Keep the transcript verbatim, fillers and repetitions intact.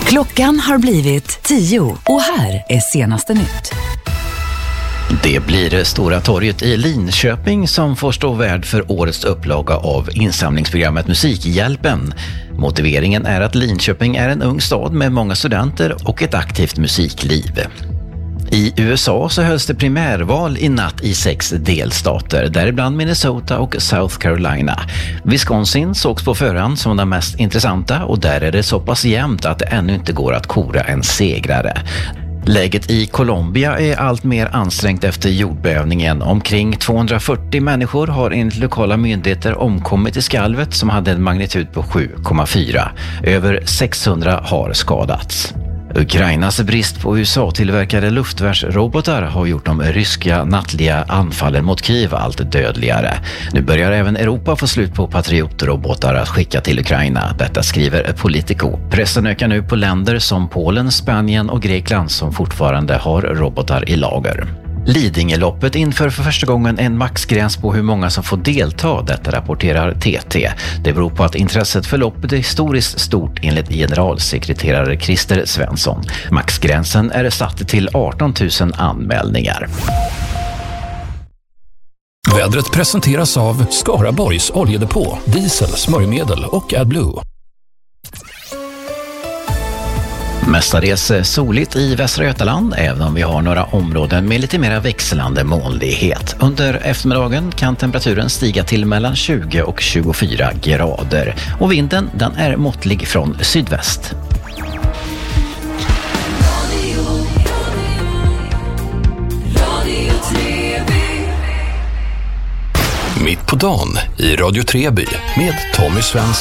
Klockan har blivit tio och här är senaste nytt. Det blir Stora torget i Linköping som får stå värd för årets upplaga av insamlingsprogrammet Musikhjälpen. Motiveringen är att Linköping är en ung stad med många studenter och ett aktivt musikliv. I U S A så hölls det primärval i natt i sex delstater, däribland Minnesota och South Carolina. Wisconsin sågs på förhand som den mest intressanta och där är det så pass jämnt att det ännu inte går att kora en segrare. Läget i Colombia är allt mer ansträngt efter jordbävningen. Omkring tvåhundrafyrtio människor har enligt lokala myndigheter omkommit i skalvet som hade en magnitud på sju komma fyra. Över sexhundra har skadats. Ukrainas brist på U S A-tillverkade luftvärnsrobotar har gjort de ryska nattliga anfallen mot Kiev allt dödligare. Nu börjar även Europa få slut på patriotrobotar att skicka till Ukraina. Detta skriver Politico. Pressen ökar nu på länder som Polen, Spanien och Grekland som fortfarande har robotar i lager. Lidingöloppet inför för första gången en maxgräns på hur många som får delta, detta rapporterar T T. Det beror på att intresset för loppet är historiskt stort enligt generalsekreterare Christer Svensson. Maxgränsen är satt till arton tusen anmälningar. Vädret presenteras av Skaraborgs oljedepå, diesel, smörjmedel och AdBlue. Mestadels soligt i Västra Götaland, även om vi har några områden med lite mer växlande molnighet. Under eftermiddagen kan temperaturen stiga till mellan tjugo och tjugofyra grader. Och vinden, den är måttlig från sydväst. Mitt på dagen i Radio Treby med Tommy Svensson.